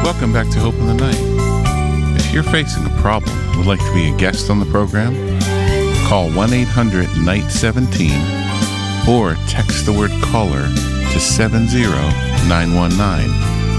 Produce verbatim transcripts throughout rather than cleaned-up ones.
welcome back to Hope in the Night. If you're facing a problem and would like to be a guest on the program, call one eight hundred night seventeen or text the word caller to seven zero nine one nine.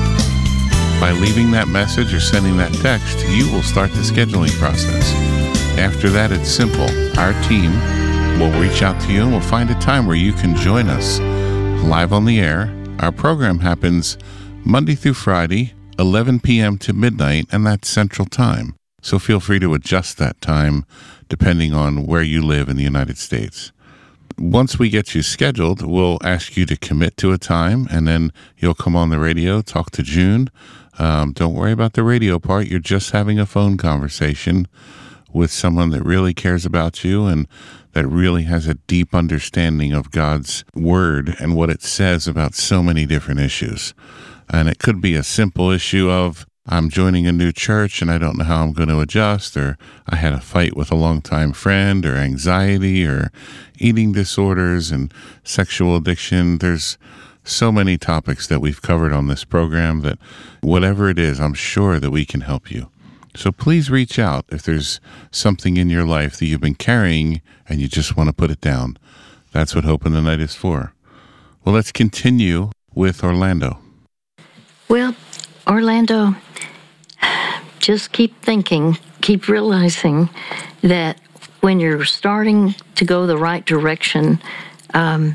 By leaving that message or sending that text, you will start the scheduling process. After that, it's simple. Our team will reach out to you and we'll find a time where you can join us live on the air. Our program happens Monday through Friday, eleven p.m. to midnight, and that's Central Time. So feel free to adjust that time depending on where you live in the United States. Once we get you scheduled, we'll ask you to commit to a time, and then you'll come on the radio, talk to June. Um, don't worry about the radio part. You're just having a phone conversation with someone that really cares about you and that really has a deep understanding of God's Word and what it says about so many different issues. And it could be a simple issue of, I'm joining a new church and I don't know how I'm going to adjust, or I had a fight with a longtime friend, or anxiety, or eating disorders and sexual addiction. There's so many topics that we've covered on this program that whatever it is, I'm sure that we can help you. So please reach out if there's something in your life that you've been carrying and you just want to put it down. That's what Hope in the Night is for. Well, let's continue with Orlando. Well, Orlando, just keep thinking, keep realizing that when you're starting to go the right direction, um,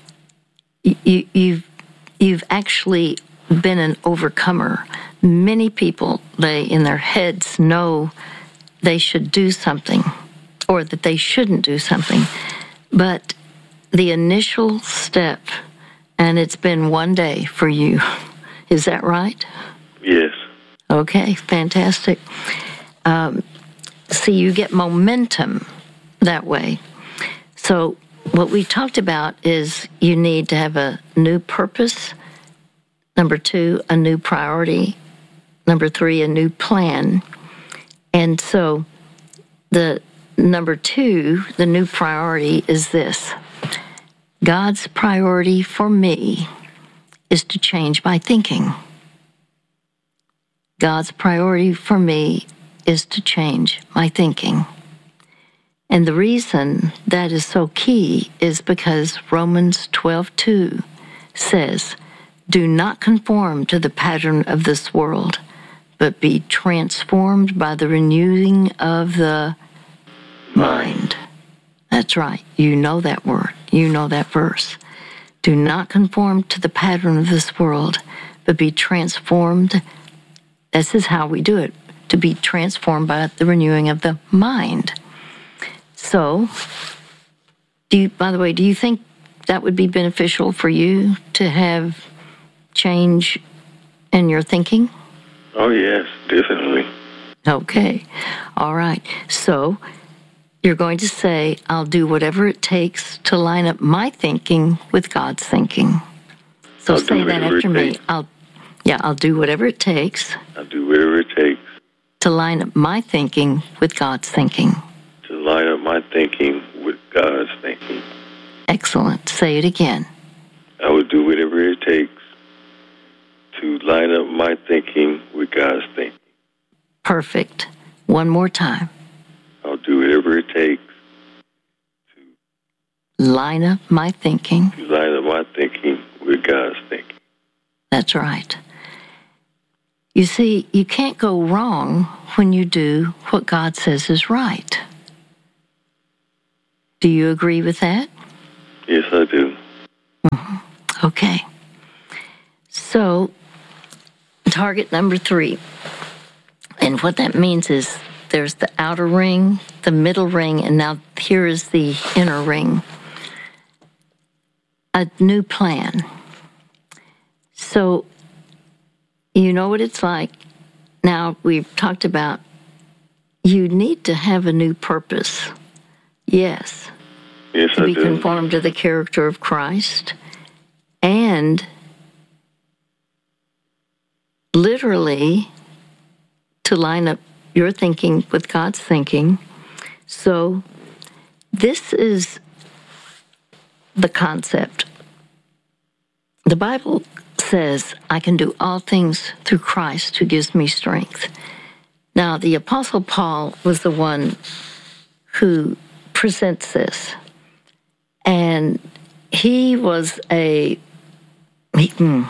you, you've you've actually been an overcomer. Many people, they in their heads know they should do something or that they shouldn't do something, but the initial step, and it's been one day for you. Is that right? Yes. Okay, fantastic. Um, see, you get momentum that way. So what we talked about is you need to have a new purpose. Number two, a new priority. Number three, a new plan. And so the number two, the new priority is this. God's priority for me is to change my thinking. God's priority for me is to change my thinking. And the reason that is so key is because Romans twelve two says, "Do not conform to the pattern of this world, but be transformed by the renewing of the mind." That's right. You know that word. You know that verse. Do not conform to the pattern of this world, but be transformed. This is how we do it, to be transformed by the renewing of the mind. So, do you, by the way, do you think that would be beneficial for you to have change in your thinking? Oh, yes, definitely. Okay. All right. So, you're going to say, I'll do whatever it takes to line up my thinking with God's thinking. So I'll say that after me. I'll, yeah, I'll do whatever it takes. I'll do whatever it takes. To line up my thinking with God's thinking. To line up my thinking with God's thinking. Excellent. Say it again. I will do whatever it takes to line up my thinking with God's thinking. Perfect. One more time. I'll do whatever it takes to line up my thinking. To line up my thinking with God's thinking. That's right. You see, you can't go wrong when you do what God says is right. Do you agree with that? Yes, I do. Mm-hmm. Okay. So, target number three. And what that means is there's the outer ring, the middle ring, and now here is the inner ring. A new plan. So, you know what it's like. Now, we've talked about you need to have a new purpose. Yes. Yes, to I be do. conformed to the character of Christ. And literally to line up your thinking with God's thinking. So this is the concept. The Bible says, I can do all things through Christ who gives me strength. Now, the Apostle Paul was the one who presents this. And he was a, he, mm,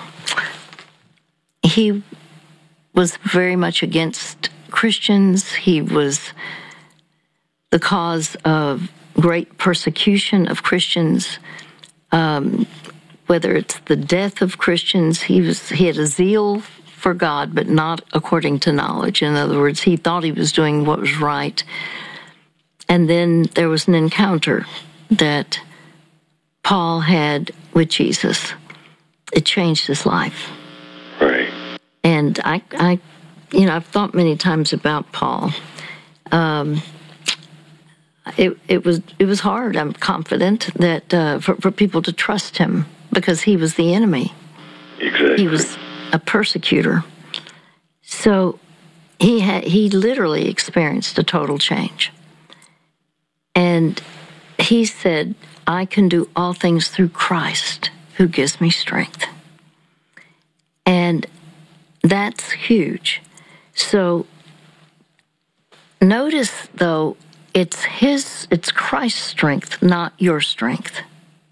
he was very much against Christians. He was the cause of great persecution of Christians. Um, whether it's the death of Christians, he was he had a zeal for God, but not according to knowledge. In other words, he thought he was doing what was right. And then there was an encounter that Paul had with Jesus. It changed his life. Right. And I, I you know, I've thought many times about Paul. Um, it it was it was hard. I'm confident that uh, for for people to trust him because he was the enemy. Exactly. He was a persecutor. So he had he literally experienced a total change. And he said, I can do all things through Christ who gives me strength. And that's huge. So notice, though, it's his, it's Christ's strength, not your strength.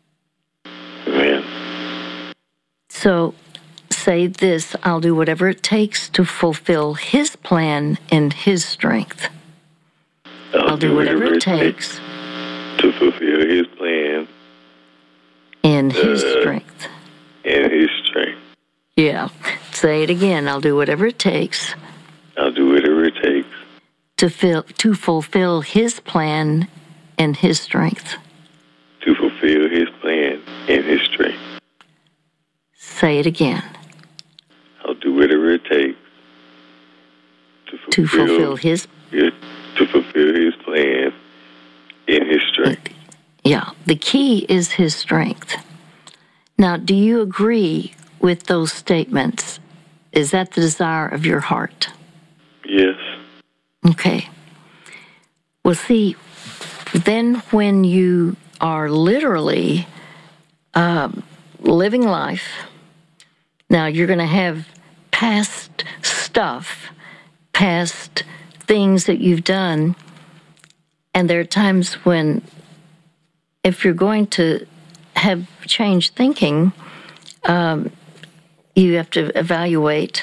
Amen. So say this, I'll do whatever it takes to fulfill his plan and his strength. I'll, I'll do whatever, whatever it takes to fulfill his plan in his uh, strength. In his strength. Yeah. Say it again. I'll do whatever it takes. I'll do whatever it takes to fill, to fulfill his plan and his strength. To fulfill his plan and his strength. Say it again. I'll do whatever it takes to fulfill, to fulfill his his to fulfill his plan in his strength. Yeah, the key is his strength. Now, do you agree with those statements? Is that the desire of your heart? Yes. Okay. Well, see, then when you are literally um, living life, now you're going to have past stuff, past things that you've done, and there are times when if you're going to have changed thinking, um, you have to evaluate,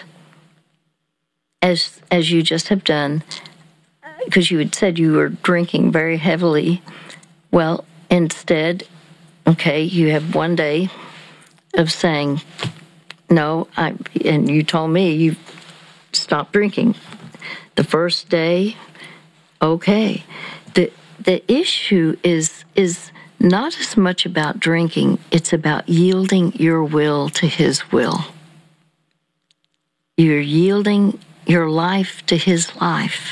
as as you just have done, because you had said you were drinking very heavily. Well, instead, okay, you have one day of saying, no, I, and you told me you stopped drinking. The first day, okay. The the issue is is not as much about drinking, it's about yielding your will to his will. You're yielding your life to his life.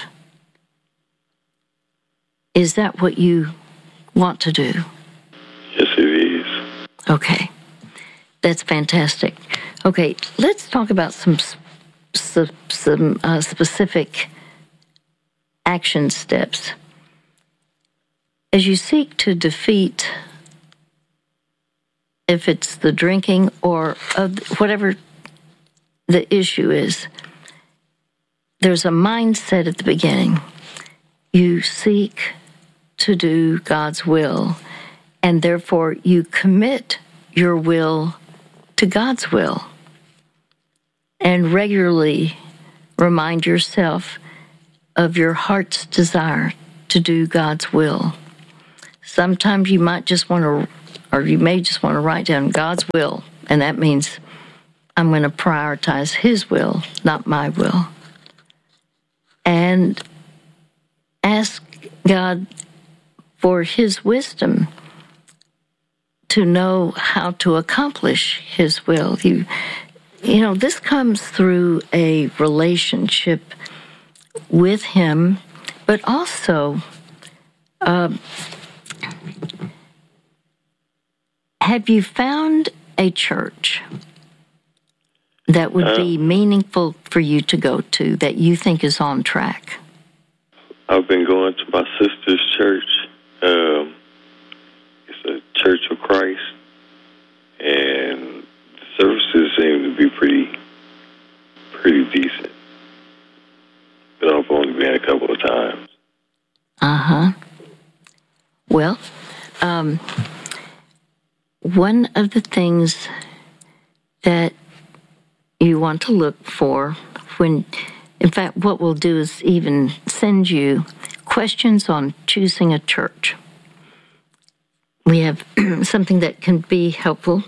Is that what you want to do? Yes, it is. Okay. That's fantastic. Okay, let's talk about some some, some uh, specific action steps. As you seek to defeat, if it's the drinking or uh, whatever the issue is, there's a mindset at the beginning. You seek to do God's will, and therefore you commit your will to God's will. And regularly remind yourself of your heart's desire to do God's will. Sometimes you might just want to, or you may just want to write down God's will, and that means I'm going to prioritize his will, not my will. And ask God for his wisdom to know how to accomplish his will. You, you know, this comes through a relationship with him, but also uh, have you found a church that would uh, be meaningful for you to go to, that you think is on track? I've been going to my sister's church. Um, it's a Church of Christ, and services seem to be pretty, pretty decent. But I've only been a couple of times. Uh-huh. Well, um, one of the things that you want to look for when, in fact, what we'll do is even send you questions on choosing a church. We have something that can be helpful.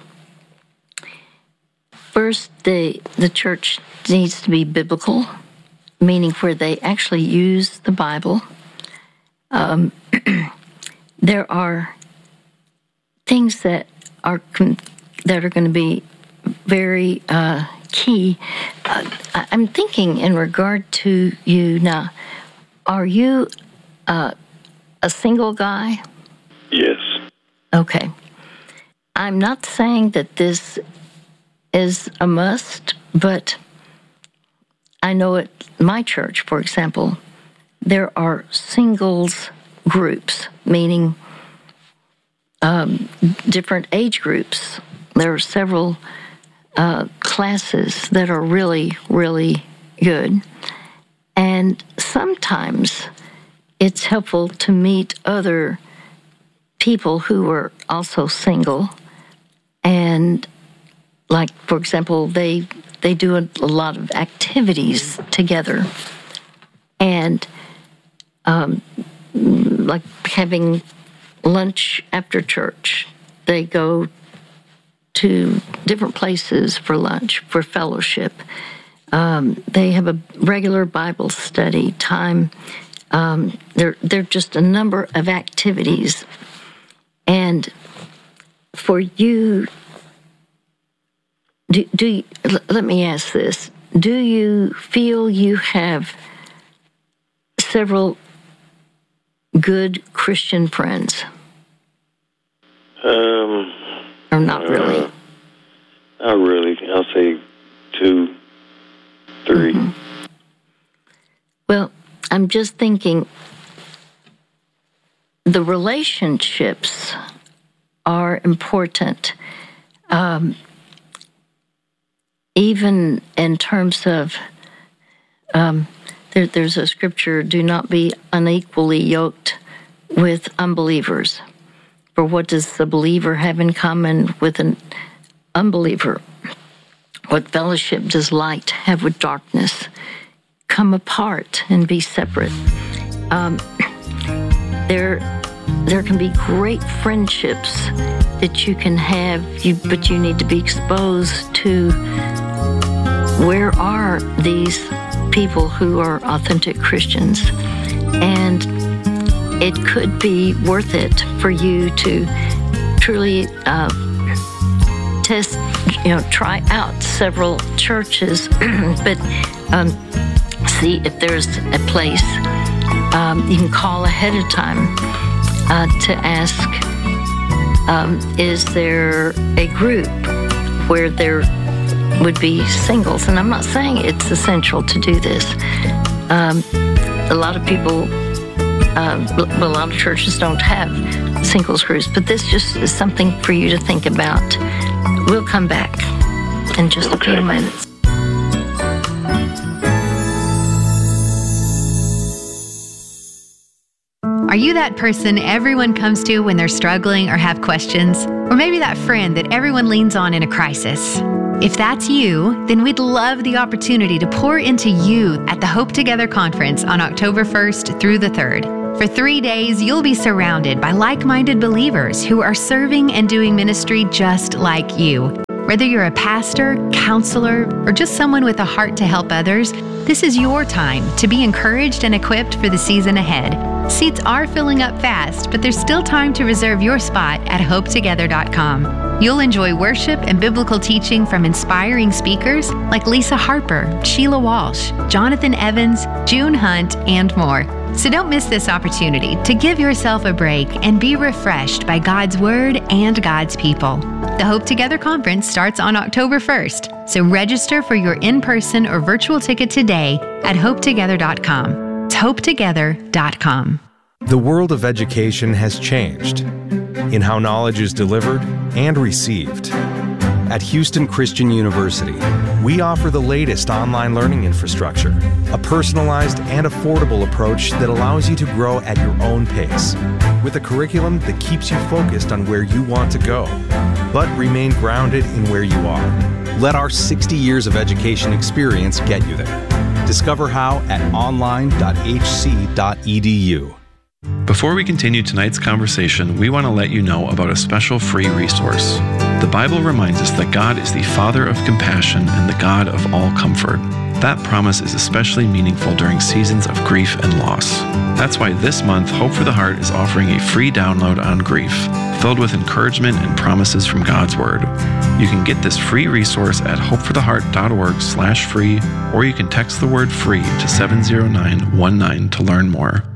First, the, the church needs to be biblical, meaning where they actually use the Bible. Um, there are things that are that are going to be very uh, key. Uh, I'm thinking in regard to you now. Are you uh, a single guy? Yes. Okay. I'm not saying that this is a must, but I know at my church, for example, there are singles groups, meaning um, different age groups. There are several uh, classes that are really, really good. And sometimes it's helpful to meet other people who are also single. And like, for example, they they do a, a lot of activities together. And um, like having lunch after church, they go to different places for lunch, for fellowship. Um, they have a regular Bible study time. Um, there, there are just a number of activities. And for you, do, do you, let me ask this. Do you feel you have several good Christian friends? Um, or not really? Uh, not really. I'll say two, three. Mm-hmm. Well, I'm just thinking the relationships are important, um, even in terms of, um, there, there's a scripture, do not be unequally yoked with unbelievers. For what does the believer have in common with an unbeliever? What fellowship does light have with darkness? Come apart and be separate. Um, there, there can be great friendships that you can have, you, but you need to be exposed to where are these people who are authentic Christians. And it could be worth it for you to truly uh, test, you know, try out several churches, but um, see if there's a place. Um, you can call ahead of time uh, to ask, um, is there a group where there would be singles? And I'm not saying it's essential to do this. Um, a lot of people, uh, a lot of churches don't have singles groups, but this just is something for you to think about. We'll come back in just a few minutes. Are you that person everyone comes to when they're struggling or have questions? Or maybe that friend that everyone leans on in a crisis? If that's you, then we'd love the opportunity to pour into you at the Hope Together Conference on October first through the third. For three days, you'll be surrounded by like-minded believers who are serving and doing ministry just like you. Whether you're a pastor, counselor, or just someone with a heart to help others, this is your time to be encouraged and equipped for the season ahead. Seats are filling up fast, but there's still time to reserve your spot at hope together dot com. You'll enjoy worship and biblical teaching from inspiring speakers like Lisa Harper, Sheila Walsh, Jonathan Evans, June Hunt, and more. So don't miss this opportunity to give yourself a break and be refreshed by God's Word and God's people. The Hope Together Conference starts on October first, so register for your in-person or virtual ticket today at hope together dot com. It's hope together dot com. The world of education has changed in how knowledge is delivered and received. At Houston Christian University, we offer the latest online learning infrastructure, a personalized and affordable approach that allows you to grow at your own pace, with a curriculum that keeps you focused on where you want to go, but remain grounded in where you are. Let our sixty years of education experience get you there. Discover how at online dot h c dot e d u. Before we continue tonight's conversation, we want to let you know about a special free resource. The Bible reminds us that God is the Father of compassion and the God of all comfort. That promise is especially meaningful during seasons of grief and loss. That's why this month, Hope for the Heart is offering a free download on grief, filled with encouragement and promises from God's Word. You can get this free resource at hope for the heart dot org slash free, or you can text the word FREE to seven zero nine one nine to learn more.